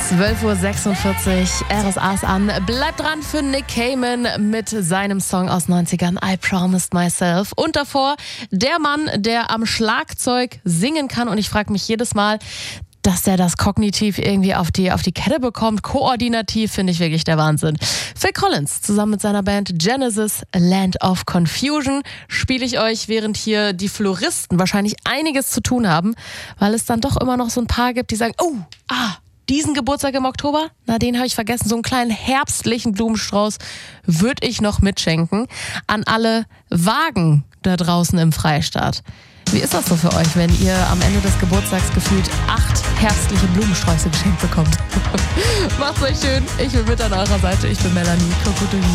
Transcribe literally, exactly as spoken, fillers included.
zwölf Uhr sechsundvierzig, R S A ist an. Bleibt dran für Nick Cayman mit seinem Song aus neunzigern, I Promised Myself. Und davor der Mann, der am Schlagzeug singen kann. Und ich frage mich jedes Mal, dass der das kognitiv irgendwie auf die, auf die Kette bekommt. Koordinativ finde ich wirklich der Wahnsinn. Phil Collins zusammen mit seiner Band Genesis, Land of Confusion, spiele ich euch, während hier die Floristen wahrscheinlich einiges zu tun haben, weil es dann doch immer noch so ein paar gibt, die sagen, oh, ah, diesen Geburtstag im Oktober, na, den habe ich vergessen. So einen kleinen herbstlichen Blumenstrauß würde ich noch mitschenken an alle Wagen da draußen im Freistaat. Wie ist das so für euch, wenn ihr am Ende des Geburtstags gefühlt acht herbstliche Blumensträuße geschenkt bekommt? Macht's euch schön. Ich bin mit an eurer Seite. Ich bin Melanie. Kokotonie.